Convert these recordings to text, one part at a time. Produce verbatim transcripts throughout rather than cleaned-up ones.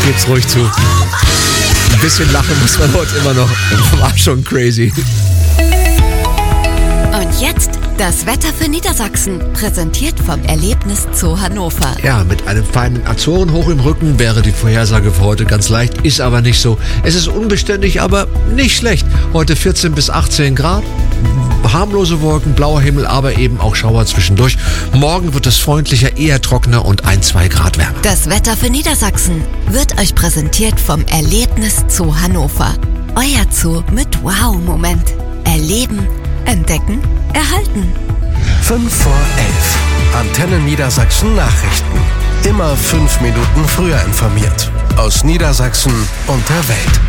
geb's ruhig zu. Ein bisschen lachen muss man heute immer noch. War schon crazy. Und jetzt das Wetter für Niedersachsen, präsentiert vom Erlebnis Zoo Hannover. Ja, mit einem feinen Azorenhoch im Rücken wäre die Vorhersage für heute ganz leicht, ist aber nicht so. Es ist unbeständig, aber nicht schlecht. Heute vierzehn bis achtzehn Grad, harmlose Wolken, blauer Himmel, aber eben auch Schauer zwischendurch. Morgen wird es freundlicher, eher trockener und ein, zwei Grad wärmer. Das Wetter für Niedersachsen wird euch präsentiert vom Erlebnis Zoo Hannover. Euer Zoo mit Wow-Moment. Erleben, entdecken, erhalten. fünf vor elf. Antenne Niedersachsen Nachrichten. Immer fünf Minuten früher informiert. Aus Niedersachsen und der Welt.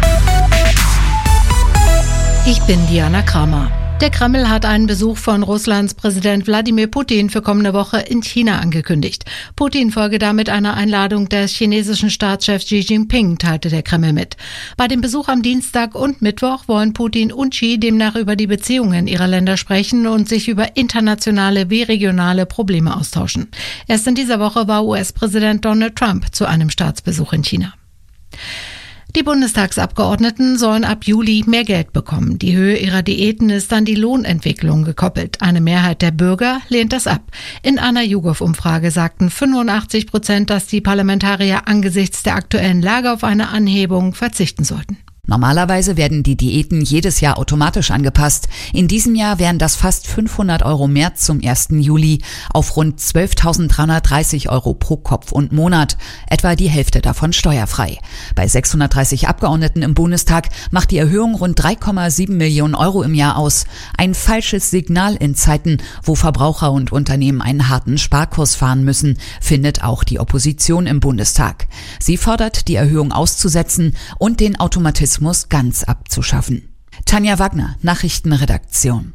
Ich bin Diana Kramer. Der Kreml hat einen Besuch von Russlands Präsident Wladimir Putin für kommende Woche in China angekündigt. Putin folge damit einer Einladung des chinesischen Staatschefs Xi Jinping, teilte der Kreml mit. Bei dem Besuch am Dienstag und Mittwoch wollen Putin und Xi demnach über die Beziehungen ihrer Länder sprechen und sich über internationale wie regionale Probleme austauschen. Erst in dieser Woche war U S-Präsident Donald Trump zu einem Staatsbesuch in China. Die Bundestagsabgeordneten sollen ab Juli mehr Geld bekommen. Die Höhe ihrer Diäten ist an die Lohnentwicklung gekoppelt. Eine Mehrheit der Bürger lehnt das ab. In einer YouGov-Umfrage sagten fünfundachtzig Prozent, dass die Parlamentarier angesichts der aktuellen Lage auf eine Anhebung verzichten sollten. Normalerweise werden die Diäten jedes Jahr automatisch angepasst. In diesem Jahr wären das fast fünfhundert Euro mehr zum ersten Juli auf rund zwölftausenddreihundertdreißig Euro pro Kopf und Monat, etwa die Hälfte davon steuerfrei. Bei sechshundertdreißig Abgeordneten im Bundestag macht die Erhöhung rund drei Komma sieben Millionen Euro im Jahr aus. Ein falsches Signal in Zeiten, wo Verbraucher und Unternehmen einen harten Sparkurs fahren müssen, findet auch die Opposition im Bundestag. Sie fordert, die Erhöhung auszusetzen und den Automatismus ganz abzuschaffen. Tanja Wagner, Nachrichtenredaktion.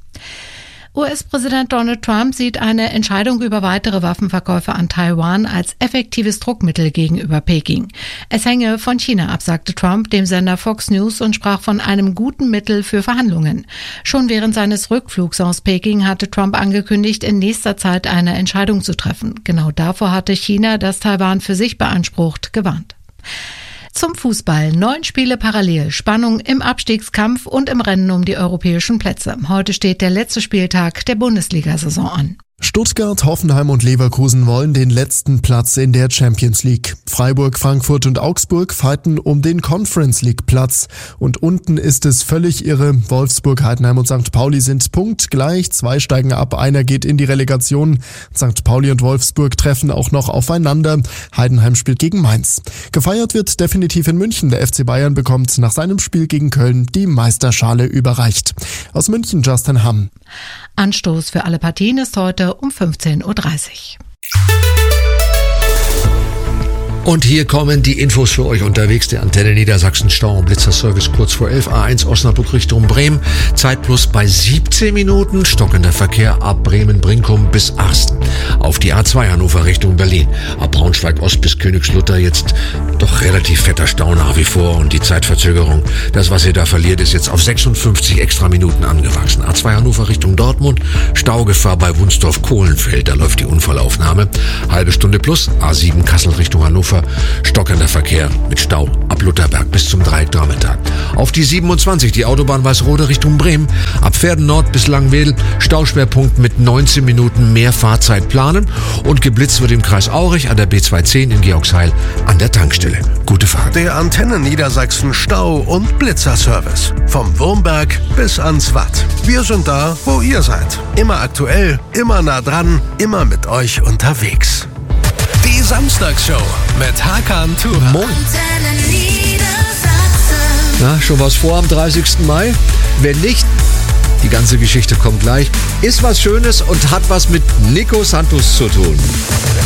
U S-Präsident Donald Trump sieht eine Entscheidung über weitere Waffenverkäufe an Taiwan als effektives Druckmittel gegenüber Peking. Es hänge von China ab, sagte Trump dem Sender Fox News und sprach von einem guten Mittel für Verhandlungen. Schon während seines Rückflugs aus Peking hatte Trump angekündigt, in nächster Zeit eine Entscheidung zu treffen. Genau davor hatte China, das Taiwan für sich beansprucht, gewarnt. Zum Fußball. Neun Spiele parallel. Spannung im Abstiegskampf und im Rennen um die europäischen Plätze. Heute steht der letzte Spieltag der Bundesliga-Saison an. Stuttgart, Hoffenheim und Leverkusen wollen den letzten Platz in der Champions League. Freiburg, Frankfurt und Augsburg fighten um den Conference League Platz. Und unten ist es völlig irre. Wolfsburg, Heidenheim und Sankt Pauli sind punktgleich. Zwei steigen ab, einer geht in die Relegation. Sankt Pauli und Wolfsburg treffen auch noch aufeinander. Heidenheim spielt gegen Mainz. Gefeiert wird definitiv in München. Der F C Bayern bekommt nach seinem Spiel gegen Köln die Meisterschale überreicht. Aus München Justin Hamm. Anstoß für alle Partien ist heute um fünfzehn Uhr dreißig. Und hier kommen die Infos für euch unterwegs. Der Antenne Niedersachsen Stau- und Blitzerservice kurz vor elf, A eins Osnabrück Richtung Bremen. Zeitplus bei siebzehn Minuten. Stockender Verkehr ab Bremen-Brinkum bis Arsten. Auf die A zwei Hannover Richtung Berlin. Ab Braunschweig-Ost bis Königslutter jetzt doch relativ fetter Stau nach wie vor. Und die Zeitverzögerung, das was ihr da verliert, ist jetzt auf sechsundfünfzig extra Minuten angewachsen. A zwei Hannover Richtung Dortmund. Staugefahr bei Wunsdorf-Kohlenfeld. Da läuft die Unfallaufnahme. Halbe Stunde plus. A sieben Kassel Richtung Hannover. Stockender Verkehr mit Stau ab Lutherberg bis zum Dreieck Dörmetag. Auf die siebenundzwanzig, die Autobahn Weißrode Richtung Bremen. Ab Pferden Nord bis Langwedel. Stauschwerpunkt mit neunzehn Minuten mehr Fahrzeit planen. Und geblitzt wird im Kreis Aurich an der B zweihundertzehn in Georgsheil an der Tankstelle. Gute Fahrt. Der Antenne Niedersachsen Stau- und Blitzerservice. Vom Wurmberg bis ans Watt. Wir sind da, wo ihr seid. Immer aktuell, immer nah dran, immer mit euch unterwegs. Die Samstagsshow mit Hakan Turan. Moin. Na, schon was vor am dreißigsten Mai? Wenn nicht, die ganze Geschichte kommt gleich. Ist was Schönes und hat was mit Nico Santos zu tun.